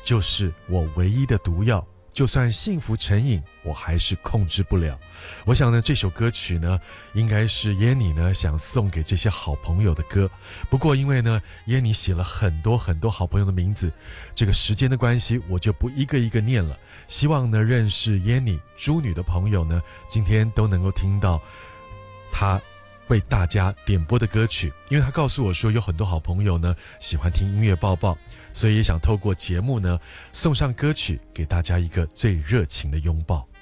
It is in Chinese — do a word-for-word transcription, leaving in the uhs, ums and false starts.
就是我唯一的毒药，就算幸福成瘾，我还是控制不了。我想呢，这首歌曲呢，应该是耶妮呢想送给这些好朋友的歌。不过因为呢，耶妮写了很多很多好朋友的名字，这个时间的关系，我就不一个一个念了。希望呢，认识耶妮朱女的朋友呢，今天都能够听到她为大家点播的歌曲，因为她告诉我说，有很多好朋友呢喜欢听音乐报报，所以也想透过节目呢，送上歌曲给大家一个最热情的拥抱。